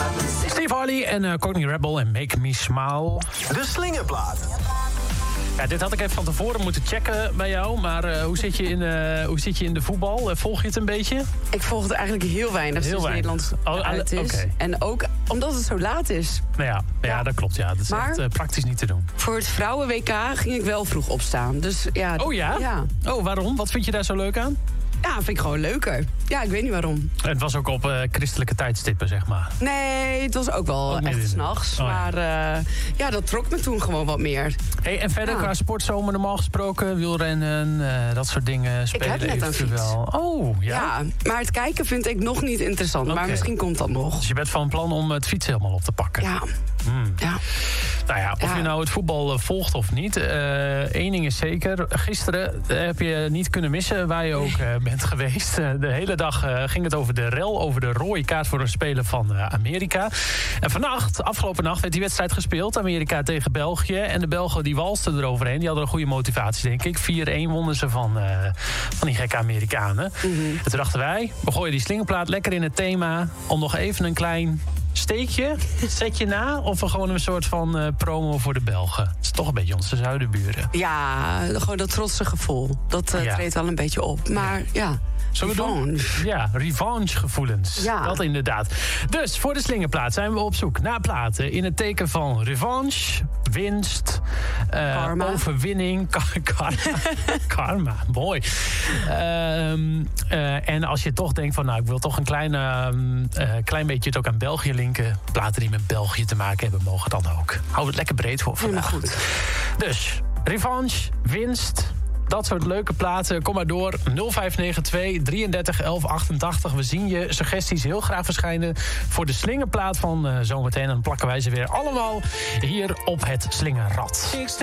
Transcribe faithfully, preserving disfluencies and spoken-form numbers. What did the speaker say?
Steve Harley en uh, Courtney Rebel en Make Me Smile. De slingerplaat. Ja, dit had ik even van tevoren moeten checken bij jou. Maar uh, hoe, zit je in, uh, hoe zit je in de voetbal? Uh, volg je het een beetje? Ik volg het eigenlijk heel weinig heel sinds weinig. Nederland oh, uit is. Okay. En ook omdat het zo laat is. Nou ja, ja, ja, dat klopt. Ja. Dat is maar, echt uh, praktisch niet te doen. Voor het vrouwen-W K ging ik wel vroeg opstaan. Dus, ja, oh ja? ja? Oh, waarom? Wat vind je daar zo leuk aan? Ja, vind ik gewoon leuker. Ja, ik weet niet waarom. Het was ook op uh, christelijke tijdstippen, zeg maar. Nee, het was ook wel ook echt 's nachts. Oh, ja. Maar uh, ja, dat trok me toen gewoon wat meer. Hey, en verder ja. qua sportzomer normaal gesproken, wielrennen, uh, dat soort dingen spelen. Ik heb net een fiets. Oh, ja? Ja, maar het kijken vind ik nog niet interessant. Okay. Maar misschien komt dat nog. Dus je bent van plan om het fietsen helemaal op te pakken? Ja. Hmm. ja. Nou ja, of ja. je nou het voetbal uh, volgt of niet. Eén uh, ding is zeker. Gisteren uh, heb je niet kunnen missen waar je ook uh, bent geweest. Uh, de hele dag uh, ging het over de rel, over de rode kaart voor een speler van uh, Amerika. En vannacht, afgelopen nacht, werd die wedstrijd gespeeld. Amerika tegen België. En de Belgen die walsten eroverheen. Die hadden een goede motivatie, denk ik. vier-een wonnen ze van, uh, van die gekke Amerikanen. Mm-hmm. En toen dachten wij, we gooien die slingerplaat lekker in het thema. Om nog even een klein steekje, zet je na? Of gewoon een soort van uh, promo voor de Belgen? Dat is toch een beetje onze zuidenburen. Ja, gewoon dat trotse gevoel. Dat uh, ja. treedt al een beetje op. Maar ja... ja. Revanche. Ja, revanche-gevoelens. Ja. Dat inderdaad. Dus voor de slingerplaat zijn we op zoek naar platen in het teken van revanche, winst, uh, overwinning, kar- karma. karma, mooi. Uh, uh, en als je toch denkt van, nou, ik wil toch een klein, uh, uh, klein beetje het ook aan België linken. Platen die met België te maken hebben, mogen dan ook. Hou het lekker breed voor vandaag. Goed. Dus, revanche, winst... Dat soort leuke platen. Kom maar door. nul vijf negen twee drieëndertig elf achtentachtig. We zien je suggesties heel graag verschijnen voor de slingerplaat van uh, zometeen. En dan plakken wij ze weer allemaal hier op het slingerrad.